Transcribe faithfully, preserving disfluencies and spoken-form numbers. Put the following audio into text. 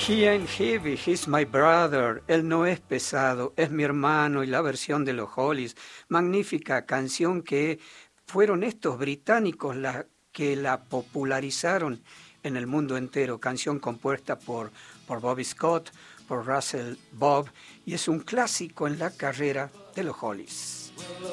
He ain't heavy, he's my brother. Él no es pesado, es mi hermano, y la versión de los Hollies. Magnífica canción que fueron estos británicos la, que la popularizaron en el mundo entero. Canción compuesta por, por Bobby Scott, por Russell Bob, y es un clásico en la carrera de los Hollies.